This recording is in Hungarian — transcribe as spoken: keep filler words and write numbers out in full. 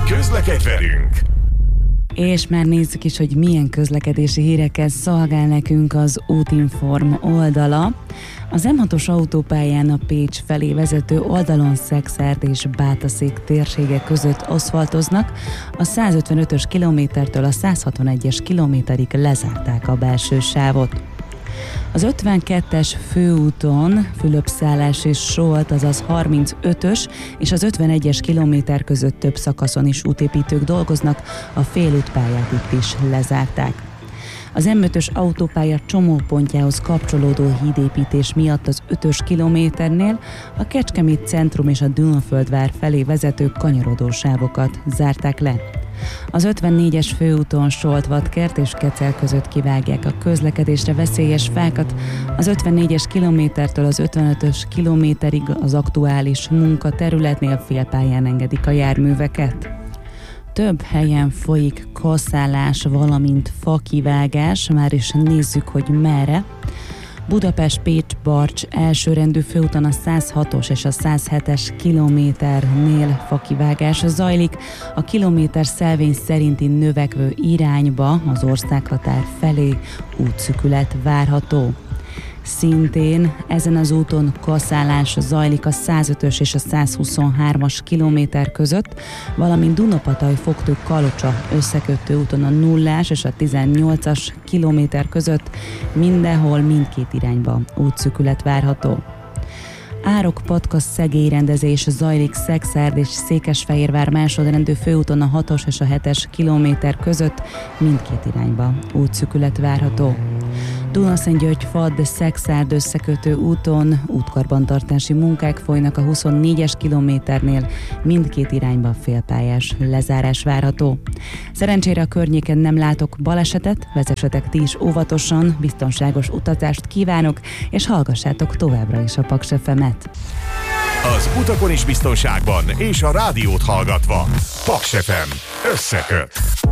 Közlekedj velünk! És már nézzük is, hogy milyen közlekedési hírekkel szolgál nekünk az Útinform oldala. Az M hatos autópályán a Pécs felé vezető oldalon Szekszárd és Bátaszék térsége között aszfaltoznak, a százötvenötös kilométertől a százhatvanegyes kilométerig lezárták a belső sávot. Az ötvenkettes főúton Fülöpszállás és Solt, azaz harmincötös és az ötvenegyes kilométer között több szakaszon is útépítők dolgoznak, a félútpályát itt is lezárták. Az M ötös autópálya csomópontjához kapcsolódó hídépítés miatt az ötös kilométernél a Kecskemét centrum és a Dunafürdvár felé vezető kanyarodó sávokat zárták le. Az ötvennégyes főúton Solt-Vadkert és Kecel között kivágják a közlekedésre veszélyes fákat, az ötvennégyes kilométertől az ötvenötös kilométerig az aktuális munkaterületnél félpályán engedik a járműveket. Több helyen folyik kaszálás, valamint fakivágás, már is nézzük, hogy merre. Budapest-Pécs-Barcs elsőrendű főúton a százhatos és a százhetes kilométernél fakivágás zajlik, a kilométer szelvény szerinti növekvő irányba az országhatár felé útszűkület várható. Szintén ezen az úton kaszálás zajlik a százötös és a százhuszonhármas kilométer között, valamint Dunapataj-Fogtő-Kalocsa összekötő úton a nullás és a tizennyolcas kilométer között mindenhol mindkét irányba útszűkület várható. Árok-Patkasz-Szegély rendezés zajlik Szekszárd és Székesfehérvár másodrendű főúton a hatos és a hetes kilométer között mindkét irányba útszűkület várható. Dunaszentgyörgy-Fadd-Szekszárd összekötő úton útkarbantartási munkák folynak a huszonnégyes kilométernél, mindkét irányba félpályás lezárás várható. Szerencsére a környéken nem látok balesetet, vezessetek ti is óvatosan, biztonságos utazást kívánok, és hallgassátok továbbra is a Paks ef emet. Az utakon is biztonságban, és a rádiót hallgatva. Paks ef em összeköt!